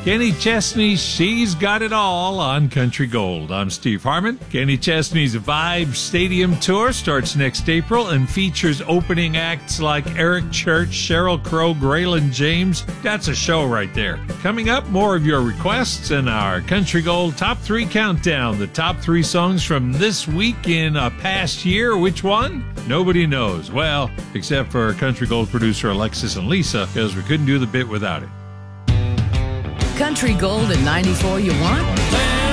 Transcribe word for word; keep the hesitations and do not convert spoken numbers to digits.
Kenny Chesney's She's Got It All on Country Gold. I'm Steve Harmon. Kenny Chesney's Vibe Stadium Tour starts next April and features opening acts like Eric Church, Sheryl Crow, Graylin James. That's a show right there. Coming up, more of your requests and our Country Gold Top three Countdown. The top three songs from this week in a past year. Which one? Nobody knows. Well, except for Country Gold producer Alexis and Lisa, because we couldn't do the bit without it. Country Gold at ninety-four you want?